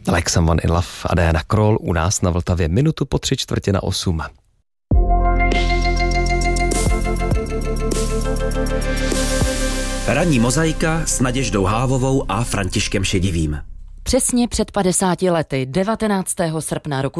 Like Someone in Love a Diana Krall u nás na Vltavě 7:45. Ranní mozaika s Naděždou Hávovou a Františkem Šedivým. Přesně před 50 lety, 19. srpna roku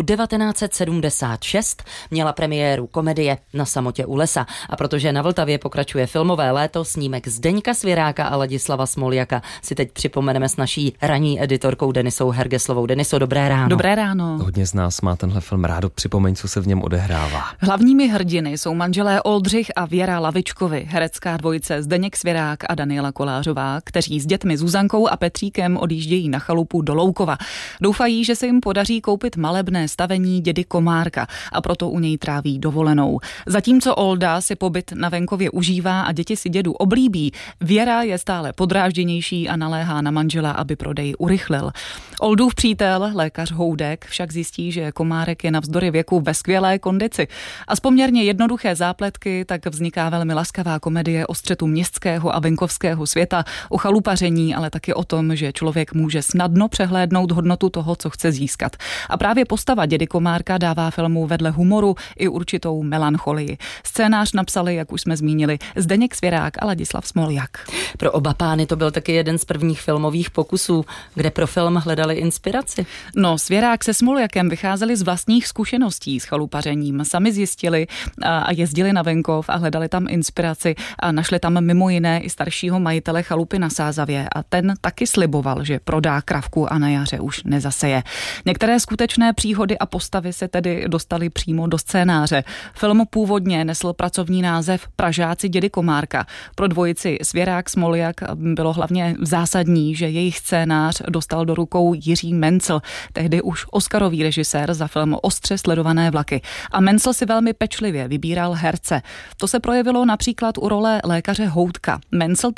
1976, měla premiéru komedie Na samotě u lesa. A protože na Vltavě pokračuje filmové léto, snímek Zdeňka Svěráka a Ladislava Smoljaka si teď připomeneme s naší ranní editorkou Denisou Hergeslovou. Deniso, dobré ráno. Dobré ráno. Hodně z nás má tenhle film rádo, připomeň, co se v něm odehrává. Hlavními hrdiny jsou manželé Oldřich a Věra Lavičkovi, herecká dvojice Zdeněk Svěrák a Daniela Kolářová, kteří s dětmi Zuzankou a Petříkem odjíždějí na chalupu do Loukova. Doufají, že se jim podaří koupit malebné stavení dědy Komárka a proto u něj tráví dovolenou. Zatímco Olda si pobyt na venkově užívá a děti si dědu oblíbí, Věra je stále podrážděnější a naléhá na manžela, aby prodej urychlil. Oldův přítel, lékař Houdek, však zjistí, že Komárek je navzdory věku ve skvělé kondici. A z poměrně jednoduché zápletky tak vzniká velmi laskavá komedie o střetu městského a venkovského světa, o chalupaření, ale taky o tom, že člověk může snadno přehlédnout hodnotu toho, co chce získat. A právě postava dědy Komárka dává filmu vedle humoru i určitou melancholii. Scénář napsali, jak už jsme zmínili, Zdeněk Svěrák a Ladislav Smoljak. Pro oba pány to byl taky jeden z prvních filmových pokusů, kde pro film hledali inspiraci. No, Svěrák se Smoljakem vycházeli z vlastních zkušeností s chalupařením. Sami zjistili a jezdili na venkov a hledali tam inspiraci a našli tam mimo jiné i staršího majitele chalupy na Sázavě a ten taky sliboval, že prodá kravku a na jaře už nezaseje. Některé skutečné příhody a postavy se tedy dostaly přímo do scénáře. Film původně nesl pracovní název Pražáci dědy Komárka. Pro dvojici Svěrák Smoljak bylo hlavně zásadní, že jejich scénář dostal do rukou Jiří Mencl, tehdy už oscarový režisér za film Ostře sledované vlaky. A Mencl si velmi pečlivě vybíral herce. To se projevilo například u role lékaře Houdka. Mencl